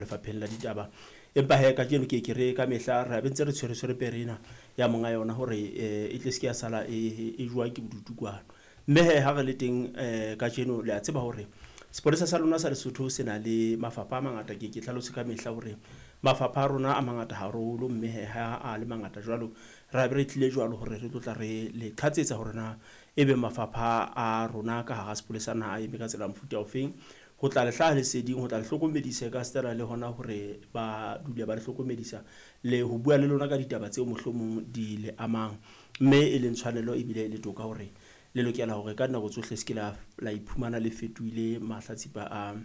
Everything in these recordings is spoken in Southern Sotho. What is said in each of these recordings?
lefapheng la ditaba empa he ka jeno ke re ka mehla ra bentse re tshwere perina ya monga yona hore e tle se ke ya sala e jwa ke bodutu kwano mme he ha re le teng ka jeno le a tseba hore sepolesa sa lona sa Lesotho se na le mafapha a mangata ke tlhalose ka mehla hore mafapha a rona a mangata haholo mme he ha a le mangata jwalo ra be re tlile jwalo hore re tlotla re le qhatsetsa hore na ebe mafapha a rona ka hara sepolesa na e ka tsela mofuta ofeng ho tla le hlaha leseding ho tla le hlokomedisa ka stera le hona hore ba dule ba le hlokomedisa le ho bua le lona ka ditaba tseo mohlomong di le amang mme e leng tshwanelo e bile le toka hore le lokela hore ka nako tsohle se ke la iphumana le fetohile mahlatsipa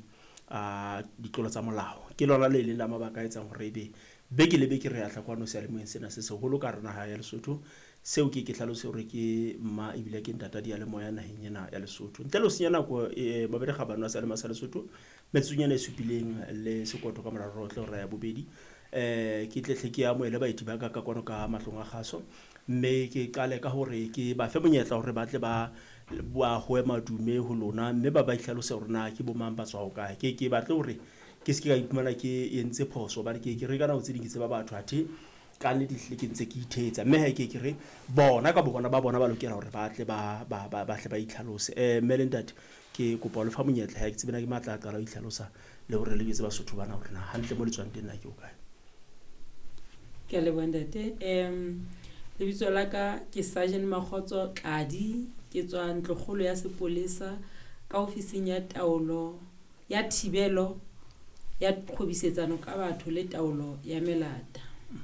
a ditlolo tsa molao ke lona le leng la mabaka a etsang hore ebe beke le beke re ya hlakwano se le moeng sena se seholo ka rena ha ya Lesotho seo ke tlhalose hore ke mma ebile ke ntata dia le moya naheng ena ya Lesotho ntle le senya nako mabedi kgabano sa le masa Lesotho metsunyana e supileng le sekoto ka mora rotle hore ya bobedi ke tle ke ya moele baeti ba ka kwano ka mahlong a kgaso mme ke qale ka hore ke ba fe monyetla hore ba tle ba hoe madume ho lona mme ba ihlalose hore na ke bomang ba tswa ho kae ke batle hore ke se ke ga iphumana ke entse phoso ba ke re kana ho tse ding ke tseba batho athe ka le dihle ke ntse ke ithetsa mme ha ke re bona ka bona ba lokela hore ba tle ba hle ba ihlalose mme le ntate ke kopa le fa monyetla ha ke tsebena ke matla a qala ho ihlalosa le hore le betse Basotho bana hore na hantle mo le tswang teng na ke o kae ke le bondate lebitso la ka ke Sergeant Makgotso Qadi ke tswa ntlokgolo ya sepolesa ka ofising ya taolo ya thibelo ya kgobisetsano ka batho le taolo ya melata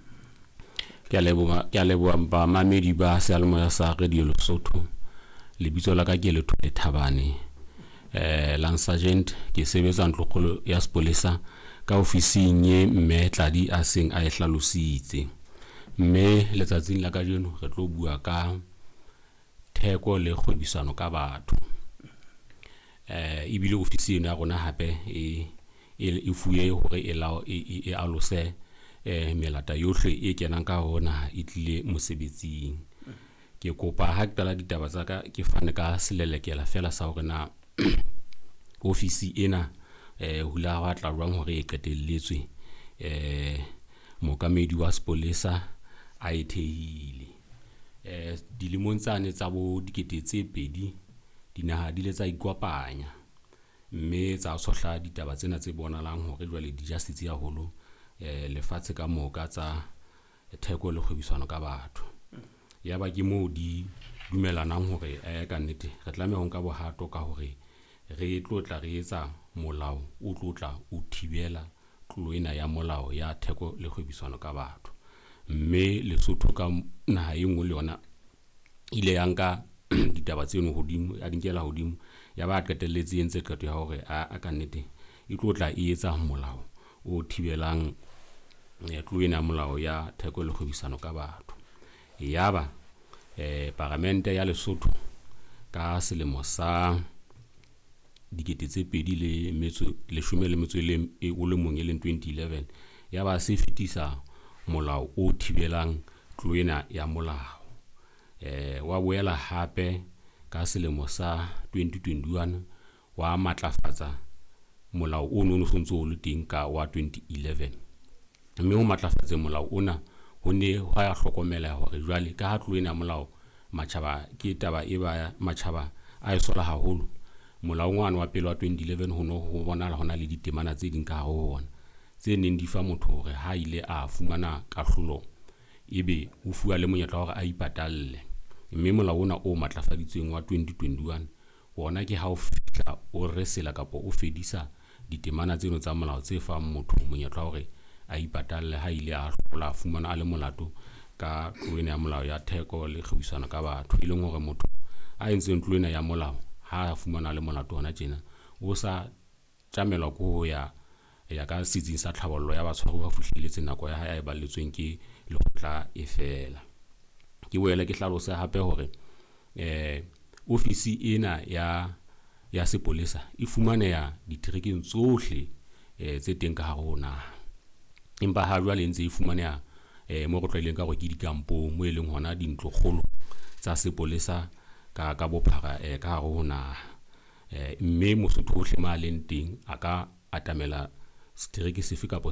ke a leboha ba mamedi ba sealemoya sa Radio Lesotho lebitso la ka ke le Thole Thabane Land Sergeant ke sebetsa ntlokgolo ya sepolesa ka ofising ye mme Tladi a seng a e hlalositse mme letsatsing la ka jeno re tlo bua ka theko le kgwebisano ka batho ebile ofisi ena ya rona hape e fuye hore e alose melata yohle e kenang ka hona e tlile mosebetsing ke kopa ha ke tala ditaba tsa ka ke fane ka selelekela fela sa hore na ofisi ena hula wa tla jwang hore e qetelletswe mokamedi wa sepolesa a ethehile dilemong tsane tsa bo dikete tse pedi dinaha di le tsa ikwapanya mme tsa sohla ditaba tsena tse bonalang hore jwale di jasitse haholo lefatshe ka moka tsa theko le kgwebisano ka batho ya ba ke mo di dumelanang hore ka nnete re tlameha ho nka bohato ka hore re tlotla re etsa molao o tlotla o thibela tlolo ena ya molao ya theko le kgwebisano ka batho mme Lesotho ka naha e nngwe le yona ile ya nka ditaba tseno hodimo a dinkela hodimo ya ba qetelletse entse qeto ya hore a ka nnete e tlotla e etsa molao o thibelang tlolo ena ya molao ya theko le kgwebisano ka batho yaba parlamente ya Lesotho ka selemo sa dikete tse pedi le metso leshome le metso le mong e leng 2011 ya ba se fetisa molao o thibelang tlolo ena ya molao wa boela hape ka selemo sa 2021 wa matlafatsa molao ono no sontso o le teng ka wa 2011 mme o matlafatse molao ona ho ne ho ya hlokomela hore jwale ka ha tlolo ena ya molao matjhaba ke taba e ba matjhaba a esola haholo molao ngwana wa pele wa 2011 ho bona hona le ditemana tse ding ka ho ona tse neng di fa motho hore ha ile a fumana kahlolo ebe o fuwa le monyetla hore a ipatalle mme molao ona o matlafaditsweng wa 2021 wona ke ha o fihla o resela kapo o fedisa ditemana tseno tsa molao tse fa motho monyetla hore a ipatalle ha ile a hlola fumana a le molato ka tlolo ya molao ya theko le kgwebisano ka batho e leng hore motho a entseng tlolo ena ya molao ha a fumana le molato hona tjena o sa tlamelwa ko ho ya ka setsing sa tlhabollo ya batshwari ba fuhliletse nako ya hae e balletsweng ke lekgotla e fela ke boele ke hlalose hape hore ofisi ena ya sepolesa e fumaneha diterekeng tsohle tse teng ka hare ho naha empa ha jwale ntse e fumaneha mo go tlwaeleng ka go ke dikampong mo e leng hona dintlo kgolo tsa sepolesa ka bophara ka hare ho naha mme Mosotho hohle ma leng teng a ka atamela setereke sefe kapa